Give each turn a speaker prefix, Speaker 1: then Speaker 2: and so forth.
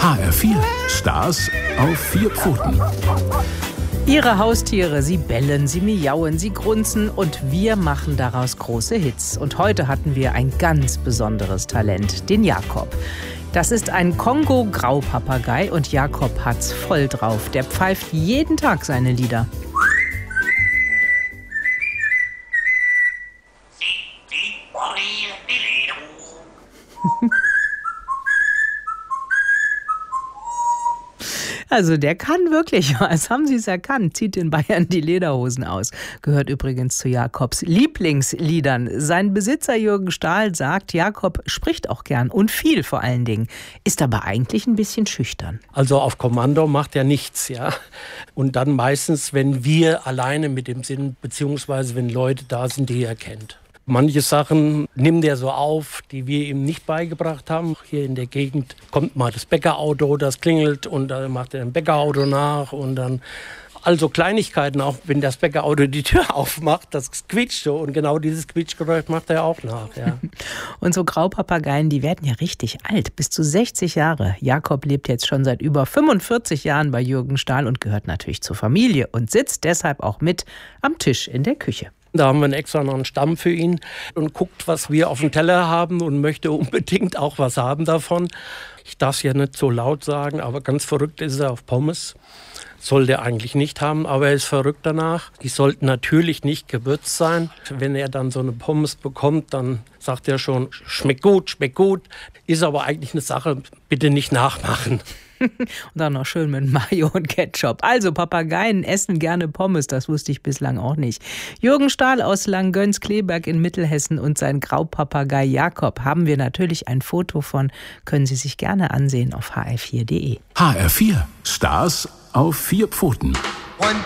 Speaker 1: HR4, Stars auf 4 Pfoten.
Speaker 2: Ihre Haustiere, sie bellen, sie miauen, sie grunzen und wir machen daraus große Hits. Und heute hatten wir ein ganz besonderes Talent, den Jakob. Das ist ein Kongo-Graupapagei und Jakob hat's voll drauf. Der pfeift jeden Tag seine Lieder. Also der kann wirklich was, haben Sie es erkannt, zieht in Bayern die Lederhosen aus. Gehört übrigens zu Jakobs Lieblingsliedern. Sein Besitzer Jürgen Stahl sagt, Jakob spricht auch gern und viel vor allen Dingen, ist aber eigentlich ein bisschen schüchtern.
Speaker 3: Also auf Kommando macht er nichts, ja. Und dann meistens, wenn wir alleine mit ihm sind, beziehungsweise wenn Leute da sind, die er kennt. Manche Sachen nimmt er so auf, die wir ihm nicht beigebracht haben. Hier in der Gegend kommt mal das Bäckerauto, das klingelt und dann macht er ein Bäckerauto nach und dann also Kleinigkeiten, auch wenn das Bäckerauto die Tür aufmacht, das quietscht so und genau dieses Quietschgeräusch macht er auch nach. Ja.
Speaker 2: Und so Graupapageien, die werden ja richtig alt, bis zu 60 Jahre. Jakob lebt jetzt schon seit über 45 Jahren bei Jürgen Stahl und gehört natürlich zur Familie und sitzt deshalb auch mit am Tisch in der Küche.
Speaker 3: Da haben wir extra noch einen Stamm für ihn und guckt, was wir auf dem Teller haben und möchte unbedingt auch was haben davon. Ich darf es ja nicht so laut sagen, aber ganz verrückt ist er auf Pommes. Sollte er eigentlich nicht haben, aber er ist verrückt danach. Die sollten natürlich nicht gewürzt sein. Wenn er dann so eine Pommes bekommt, dann sagt er schon, schmeckt gut, schmeckt gut. Ist aber eigentlich eine Sache, bitte nicht nachmachen.
Speaker 2: Und dann noch schön mit Mayo und Ketchup. Also Papageien essen gerne Pommes, das wusste ich bislang auch nicht. Jürgen Stahl aus Langgöns-Kleberg in Mittelhessen und sein Graupapagei Jakob haben wir natürlich ein Foto von, können Sie sich gerne ansehen auf hr4.de.
Speaker 1: HR4, Stars auf 4 Pfoten.